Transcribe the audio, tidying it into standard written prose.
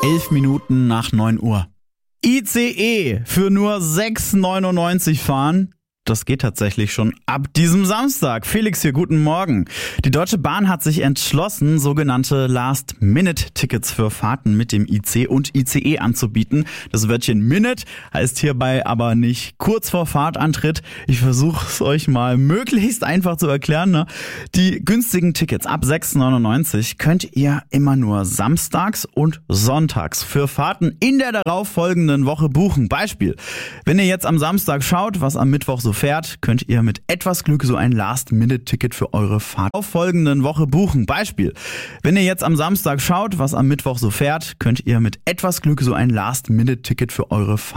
11 Minuten nach 9 Uhr. ICE für nur 6,99 fahren. Das geht tatsächlich schon ab diesem Samstag. Felix hier, guten Morgen. Die Deutsche Bahn hat sich entschlossen, sogenannte Last-Minute-Tickets für Fahrten mit dem IC und ICE anzubieten. Das Wörtchen Minute heißt hierbei aber nicht kurz vor Fahrtantritt. Ich versuche es euch mal möglichst einfach zu erklären. Ne? Die günstigen Tickets ab 6,99 könnt ihr immer nur samstags und sonntags für Fahrten in der darauffolgenden Woche buchen. Beispiel, wenn ihr jetzt am Samstag schaut, was am Mittwoch so fährt, könnt ihr mit etwas Glück so ein Last-Minute-Ticket für eure Fahrt auf folgenden Woche buchen. Beispiel, wenn ihr jetzt am Samstag schaut, was am Mittwoch so fährt, könnt ihr mit etwas Glück so ein Last-Minute-Ticket für eure Fahrt